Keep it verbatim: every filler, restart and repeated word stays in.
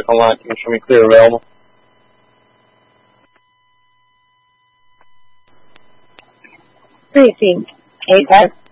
back online. Can you show me clear available? Briefing. eight five.